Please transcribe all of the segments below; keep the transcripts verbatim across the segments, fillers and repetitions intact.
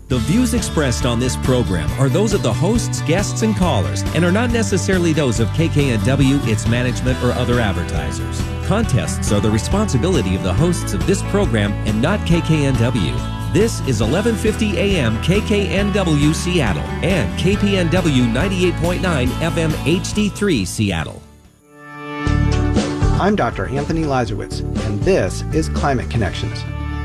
The views expressed on this program are those of the hosts, guests, and callers, and are not necessarily those of K K N W, its management, or other advertisers. Contests are the responsibility of the hosts of this program and not K K N W. This is eleven fifty A M K K N W Seattle and K P N W ninety-eight point nine F M H D three Seattle. I'm Doctor Anthony Lazarowitz, and this is Climate Connections.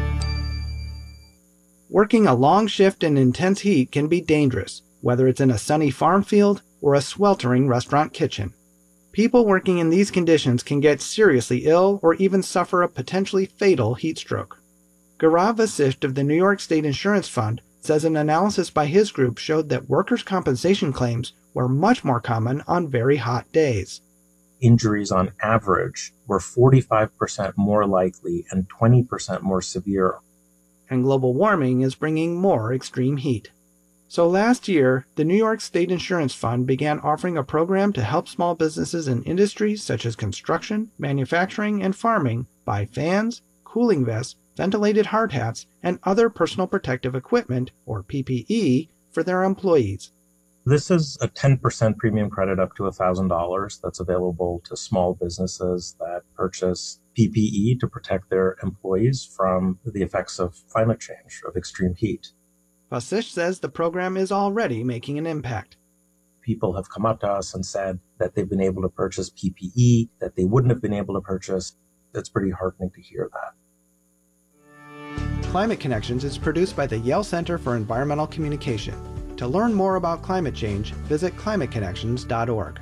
Working a long shift in intense heat can be dangerous, whether it's in a sunny farm field or a sweltering restaurant kitchen. People working in these conditions can get seriously ill or even suffer a potentially fatal heat stroke. Gaurav Vasisht of the New York State Insurance Fund says an analysis by his group showed that workers' compensation claims were much more common on very hot days. Injuries on average were forty-five percent more likely and twenty percent more severe. And global warming is bringing more extreme heat. So last year, the New York State Insurance Fund began offering a program to help small businesses in industries such as construction, manufacturing, and farming buy fans, cooling vests, ventilated hard hats, and other personal protective equipment, or P P E, for their employees. This is a ten percent premium credit up to one thousand dollars that's available to small businesses that purchase P P E to protect their employees from the effects of climate change, of extreme heat. Vasisht says the program is already making an impact. People have come up to us and said that they've been able to purchase P P E that they wouldn't have been able to purchase. It's pretty heartening to hear that. Climate Connections is produced by the Yale Center for Environmental Communication. To learn more about climate change, visit climate connections dot org.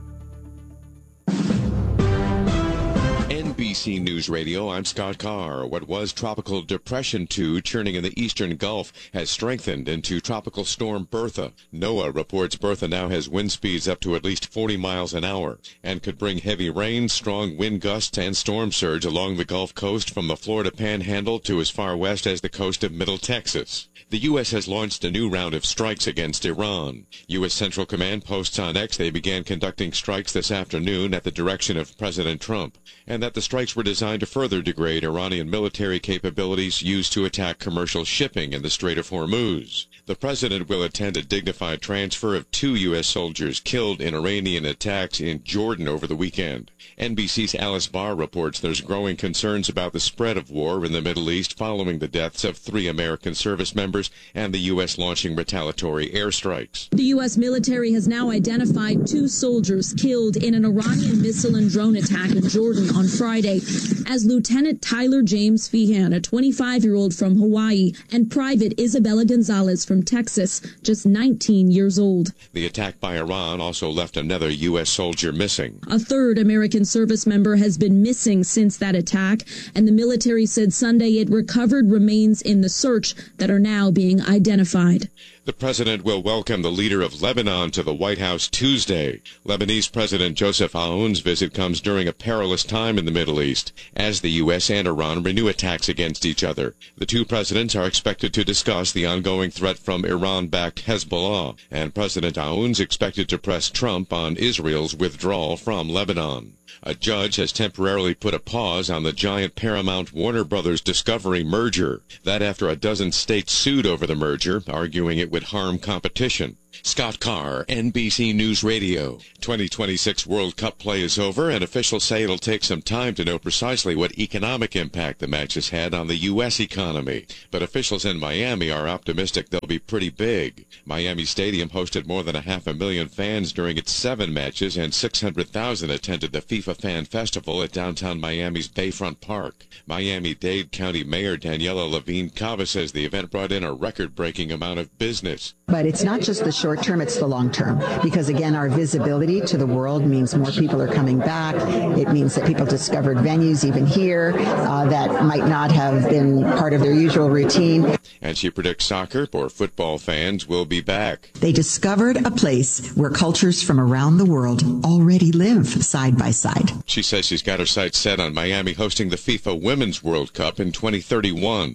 N B C News Radio, I'm Scott Carr. What was Tropical Depression two churning in the eastern Gulf has strengthened into Tropical Storm Bertha. NOAA reports Bertha now has wind speeds up to at least forty miles an hour and could bring heavy rain, strong wind gusts, and storm surge along the Gulf Coast from the Florida Panhandle to as far west as the coast of Middle Texas. The U S has launched a new round of strikes against Iran. U S Central Command posts on X they began conducting strikes this afternoon at the direction of President Trump, and that the strikes were designed to further degrade Iranian military capabilities used to attack commercial shipping in the Strait of Hormuz. The president will attend a dignified transfer of two U S soldiers killed in Iranian attacks in Jordan over the weekend. N B C's Alice Barr reports there's growing concerns about the spread of war in the Middle East following the deaths of three American service members and the U S launching retaliatory airstrikes. The U S military has now identified two soldiers killed in an Iranian missile and drone attack in Jordan on Friday as Lieutenant Tyler James Feehan, a twenty-five-year-old from Hawaii, and Private Isabella Gonzalez from Texas, just nineteen years old. The attack by Iran also left another U S soldier missing. A third American service member has been missing since that attack, and the military said Sunday it recovered remains in the search that are now being identified. The president will welcome the leader of Lebanon to the White House Tuesday. Lebanese President Joseph Aoun's visit comes during a perilous time in the Middle East, as the U S and Iran renew attacks against each other. The two presidents are expected to discuss the ongoing threat from Iran-backed Hezbollah, and President Aoun's expected to press Trump on Israel's withdrawal from Lebanon. A judge has temporarily put a pause on the giant Paramount-Warner Brothers Discovery merger. That after a dozen states sued over the merger, arguing it would harm competition. Scott Carr, N B C News Radio. twenty twenty-six World Cup play is over, and officials say it'll take some time to know precisely what economic impact the matches had on the U S economy. But officials in Miami are optimistic they'll be pretty big. Miami Stadium hosted more than a half a million fans during its seven matches, and six hundred thousand attended the FIFA Fan Festival at downtown Miami's Bayfront Park. Miami-Dade County Mayor Daniela Levine Cava says the event brought in a record-breaking amount of business. But it's not just the short term, it's the long term. Because again, our visibility to the world means more people are coming back. It means that people discovered venues even here uh, that might not have been part of their usual routine. And she predicts soccer or football fans will be back. They discovered a place where cultures from around the world already live side by side. She says she's got her sights set on Miami hosting the FIFA Women's World Cup in twenty thirty-one.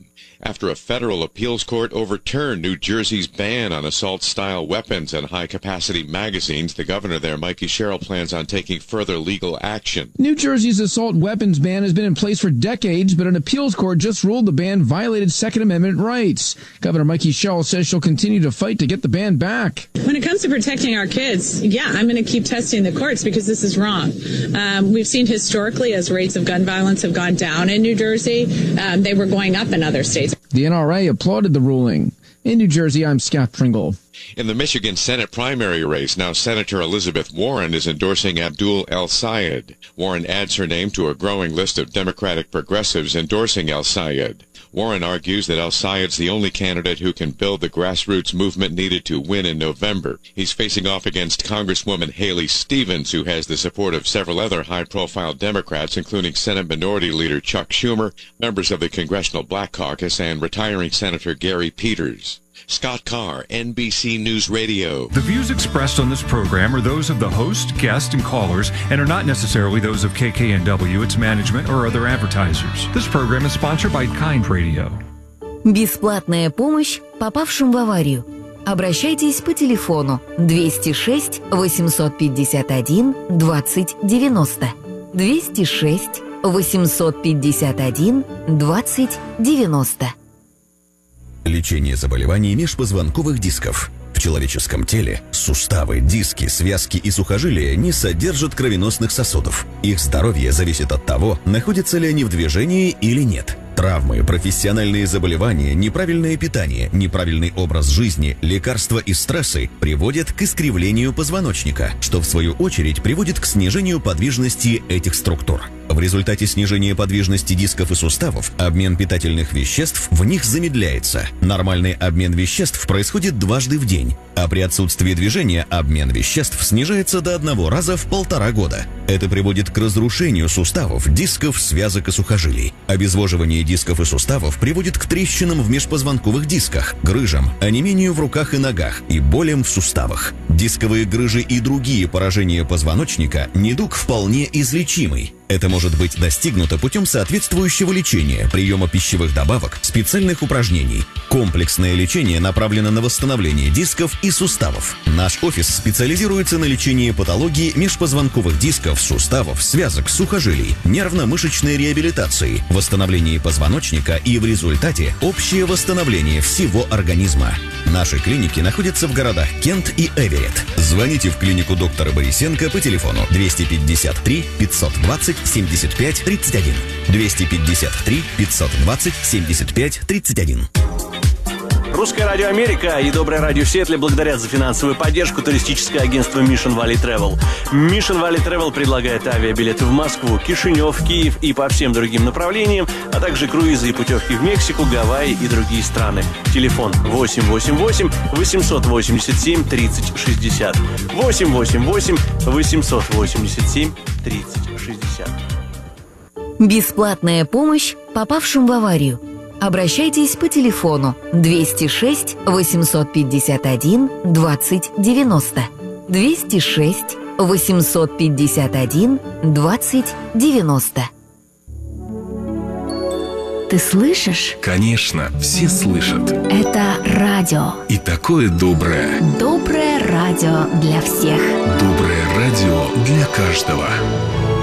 after a federal appeals court overturned New Jersey's ban on assault-style weapons and high-capacity magazines. The governor there, Mikey Sherrill, plans on taking further legal action. New Jersey's assault weapons ban has been in place for decades, but an appeals court just ruled the ban violated Second Amendment rights. Governor Mikey Sherrill says she'll continue to fight to get the ban back. When it comes to protecting our kids, yeah, I'm going to keep testing the courts because this is wrong. Um, we've seen historically as rates of gun violence have gone down in New Jersey, um, they were going up in other states. The N R A applauded the ruling. In New Jersey, I'm Scott Pringle. In the Michigan Senate primary race, now Senator Elizabeth Warren is endorsing Abdul El-Sayed. Warren adds her name to a growing list of Democratic progressives endorsing El-Sayed. Warren argues that El-Sayed's the only candidate who can build the grassroots movement needed to win in November. He's facing off against Congresswoman Haley Stevens, who has the support of several other high-profile Democrats, including Senate Minority Leader Chuck Schumer, members of the Congressional Black Caucus, and retiring Senator Gary Peters. Scott Carr, N B C News Radio. The views expressed on this program are those of the host, guests, and callers and are not necessarily those of K K N W, its management, or other advertisers. This program is sponsored by Kind Radio. Бесплатная помощь попавшим в аварию. Обращайтесь по телефону двести шесть восемьсот пятьдесят один двадцать девяносто. двести шесть восемьсот пятьдесят один двадцать девяносто. Лечение заболеваний межпозвонковых дисков. В человеческом теле суставы, диски, связки и сухожилия не содержат кровеносных сосудов. Их здоровье зависит от того, находятся ли они в движении или нет. Травмы, профессиональные заболевания, неправильное питание, неправильный образ жизни, лекарства и стрессы приводят к искривлению позвоночника, что в свою очередь приводит к снижению подвижности этих структур. В результате снижения подвижности дисков и суставов обмен питательных веществ в них замедляется. Нормальный обмен веществ происходит дважды в день, а при отсутствии движения обмен веществ снижается до одного раза в полтора года. Это приводит к разрушению суставов, дисков, связок и сухожилий. Обезвоживание дисков и суставов приводит к трещинам в межпозвонковых дисках, грыжам, онемению в руках и ногах и болям в суставах. Дисковые грыжи и другие поражения позвоночника – недуг вполне излечимый. Это может быть достигнуто путем соответствующего лечения, приема пищевых добавок, специальных упражнений. Комплексное лечение направлено на восстановление дисков и суставов. Наш офис специализируется на лечении патологии межпозвонковых дисков, суставов, связок, сухожилий, нервно-мышечной реабилитации, восстановлении позвоночника и в результате общее восстановление всего организма. Наши клиники находятся в городах Кент и Эверетт. Звоните в клинику доктора Борисенко по телефону двести пятьдесят три пятьсот двадцать семьдесят пять тридцать один. двести пятьдесят три пятьсот двадцать семьдесят пять тридцать один. Русское радио Америка и Доброе радио Сиэтле благодарят за финансовую поддержку туристическое агентство Mission Valley Travel. Mission Valley Travel предлагает авиабилеты в Москву, Кишинев, Киев и по всем другим направлениям, а также круизы и путевки в Мексику, Гавайи и другие страны. Телефон восемь восемь восемь восемьсот восемьдесят семь тридцать шестьдесят. восемь восемь восемь восемьсот восемьдесят семь тридцать шестьдесят. Бесплатная помощь попавшим в аварию. Обращайтесь по телефону двести шесть восемьсот пятьдесят один двадцать девяносто. двести шесть восемьсот пятьдесят один двадцать девяносто. Ты слышишь? Конечно, все слышат. Это радио. И такое доброе. Доброе радио для всех. Доброе радио для каждого.